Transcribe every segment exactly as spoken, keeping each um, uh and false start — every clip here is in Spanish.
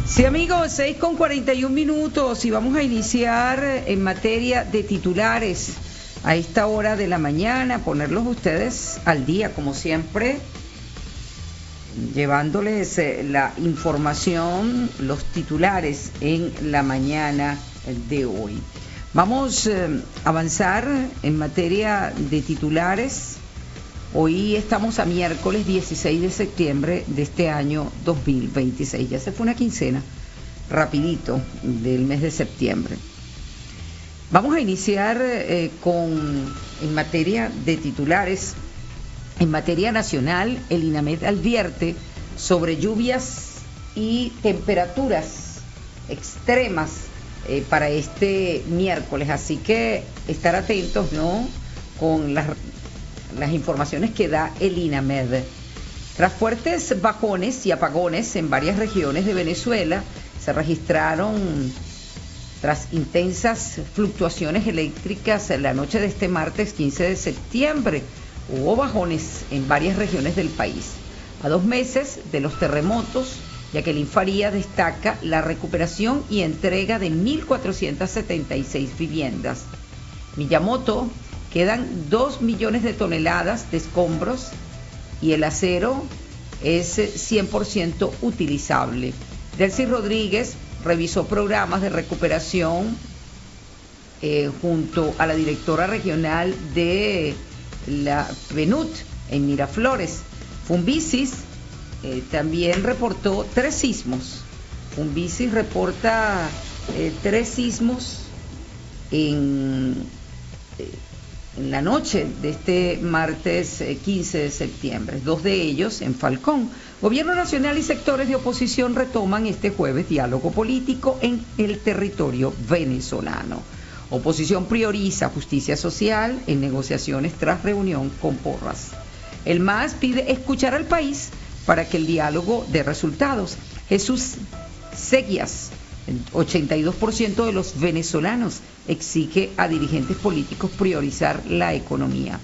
Sí, amigos, seis con cuarenta y un minutos y vamos a iniciar en materia de titulares a esta hora de la mañana, ponerlos ustedes al día, como siempre, llevándoles la información, los titulares en la mañana de hoy. Vamos a avanzar en materia de titulares. Hoy estamos a miércoles dieciséis de septiembre de este año dos mil veintiséis. Ya se fue una quincena, rapidito, del mes de septiembre. Vamos a iniciar eh, con, en materia de titulares, en materia nacional, el INAMED advierte sobre lluvias y temperaturas extremas eh, para este miércoles. Así que estar atentos, ¿no?, con las las informaciones que da el INAMED. Tras fuertes bajones y apagones en varias regiones de Venezuela, se registraron tras intensas fluctuaciones eléctricas en la noche de este martes quince de septiembre. Hubo bajones en varias regiones del país. A dos meses de los terremotos, Jacqueline Faría destaca la recuperación y entrega de mil cuatrocientas setenta y seis viviendas. Miyamoto: quedan dos millones de toneladas de escombros y el acero es cien por ciento utilizable. Delcy Rodríguez revisó programas de recuperación eh, junto a la directora regional de la PNUD en Miraflores. Fumbisis eh, también reportó tres sismos. Fumbisis reporta eh, tres sismos en... Eh, en la noche de este martes quince de septiembre, dos de ellos en Falcón. Gobierno nacional y sectores de oposición retoman este jueves diálogo político en el territorio venezolano. Oposición prioriza justicia social en negociaciones tras reunión con Porras. El M A S pide escuchar al país para que el diálogo dé resultados. Jesús Seguías: ochenta y dos por ciento de los venezolanos exige a dirigentes políticos priorizar la economía.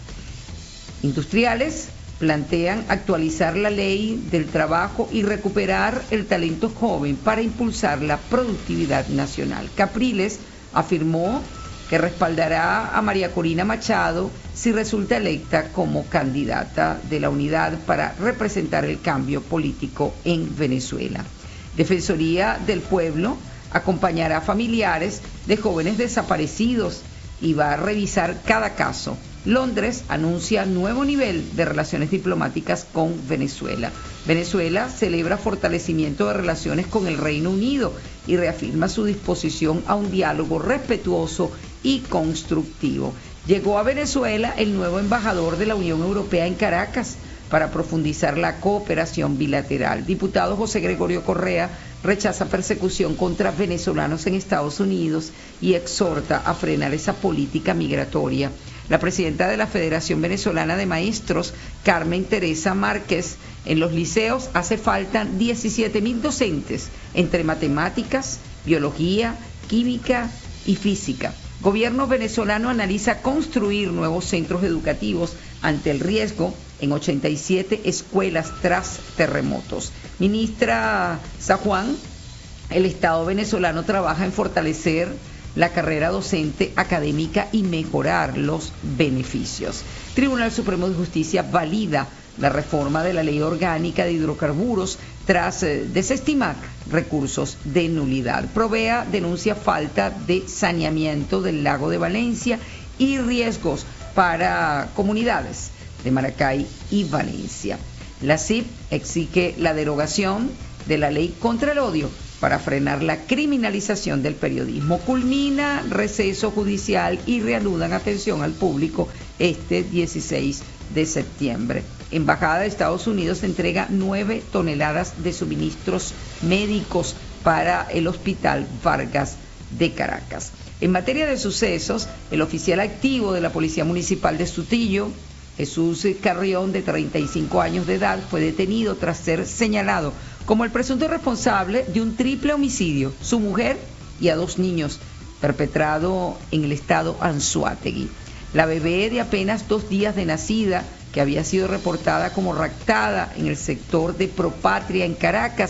Industriales plantean actualizar la ley del trabajo y recuperar el talento joven para impulsar la productividad nacional. Capriles afirmó que respaldará a María Corina Machado si resulta electa como candidata de la Unidad para representar el cambio político en Venezuela. Defensoría del Pueblo acompañará a familiares de jóvenes desaparecidos y va a revisar cada caso. Londres anuncia nuevo nivel de relaciones diplomáticas con Venezuela. Venezuela celebra fortalecimiento de relaciones con el Reino Unido y reafirma su disposición a un diálogo respetuoso y constructivo. Llegó a Venezuela el nuevo embajador de la Unión Europea en Caracas para profundizar la cooperación bilateral. Diputado José Gregorio Correa rechaza persecución contra venezolanos en Estados Unidos y exhorta a frenar esa política migratoria. La presidenta de la Federación Venezolana de Maestros, Carmen Teresa Márquez: en los liceos hace falta diecisiete mil docentes entre matemáticas, biología, química y física. Gobierno venezolano analiza construir nuevos centros educativos ante el riesgo en ochenta y siete escuelas tras terremotos. Ministra Sajuan: el Estado venezolano trabaja en fortalecer la carrera docente académica y mejorar los beneficios. Tribunal Supremo de Justicia valida la reforma de la Ley Orgánica de Hidrocarburos tras eh, desestimar recursos de nulidad. Provea denuncia falta de saneamiento del lago de Valencia y riesgos para comunidades de Maracay y Valencia. La C I P exige la derogación de la ley contra el odio para frenar la criminalización del periodismo. Culmina receso judicial y reanudan atención al público este dieciséis de septiembre. Embajada de Estados Unidos entrega nueve toneladas de suministros médicos para el Hospital Vargas de Caracas. En materia de sucesos, el oficial activo de la Policía Municipal de Sutillo, Jesús Carrión, de treinta y cinco años de edad, fue detenido tras ser señalado como el presunto responsable de un triple homicidio, su mujer y a dos niños, perpetrado en el estado Anzoátegui. La bebé de apenas dos días de nacida, que había sido reportada como raptada en el sector de Propatria en Caracas,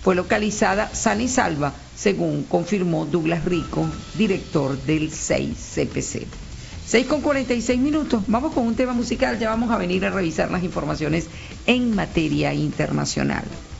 fue localizada sana y salva, según confirmó Douglas Rico, director del seis C P C. seis con cuarenta y seis minutos. Vamos con un tema musical. Ya vamos a venir a revisar las informaciones en materia internacional.